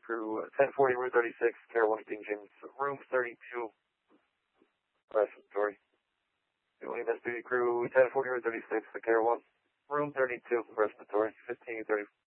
crew 1040, room 36, Care 1 King James, room 32, respiratory. MSB crew 1040, room 36, Care 1, room 32, respiratory, 1530.